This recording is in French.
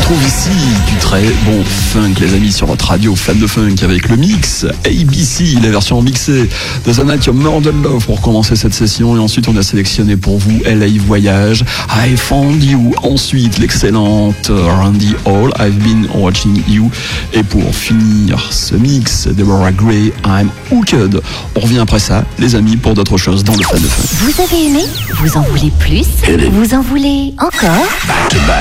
retrouve ici du très bon funk, les amis, sur votre radio fan de funk avec le mix ABC, la version mixée de The Night You're More Than Love pour commencer cette session. Et ensuite, on a sélectionné pour vous LA Voyage, I Found You. Ensuite, l'excellente Randy Hall, I've Been Watching You. Et pour finir ce mix, Deborah Gray, I'm Hooked. On revient après ça, les amis, pour d'autres choses dans le fan de funk. Vous avez aimé? Vous en voulez plus? Vous en voulez encore? Back to back.